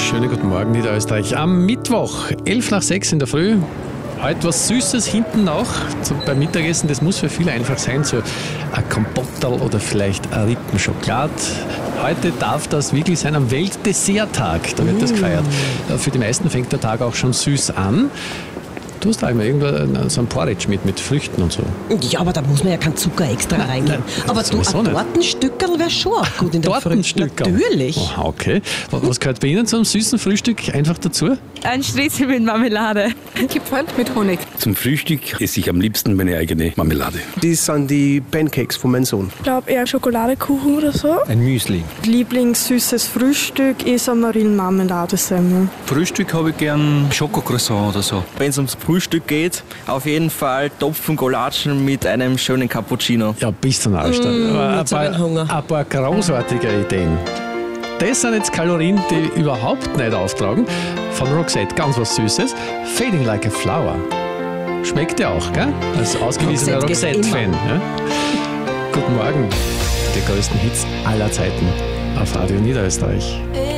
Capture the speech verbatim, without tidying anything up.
Schönen guten Morgen, Niederösterreich. Am Mittwoch, elf nach sechs in der Früh. Heute was Süßes hinten noch zum, beim Mittagessen. Das muss für viele einfach sein, so ein Kompotterl oder vielleicht ein Rippen Schokolade. Heute darf das wirklich sein am Weltdesserttag. Da wird mm. das gefeiert. Für die meisten fängt der Tag auch schon süß an. Du hast da immer irgendwo so ein Porridge mit, mit Früchten und so. Ja, aber da muss man ja keinen Zucker extra nein, reingeben. Nein, aber du, ein Tortenstückerl wäre schon auch gut in der Früh. Tortenstückerl? Natürlich. Oh, okay. Was gehört bei Ihnen zum süßen Frühstück einfach dazu? Ein Striezel mit Marmelade. Gipfel mit Honig. Zum Frühstück esse ich am liebsten meine eigene Marmelade. Das sind die Pancakes von meinem Sohn. Ich glaube eher Schokoladekuchen oder so. Ein Müsli. Lieblingssüßes Frühstück ist eine Marillenmarmeladesemmel. Frühstück habe ich gern Schokocroissant oder so. Wenn es ums Frühstück geht, auf jeden Fall Topfen Collagen mit einem schönen Cappuccino. Ja, bis zum Arsch. Mm, ein, paar, Hunger. ein paar großartige Ideen. Das sind jetzt Kalorien, die überhaupt nicht auftragen. Von Roxette, ganz was Süßes. Fading like a flower. Schmeckt ja auch, gell? Als ausgewiesener Roxette-Fan. Ja? Guten Morgen. Die größten Hits aller Zeiten auf Radio Niederösterreich.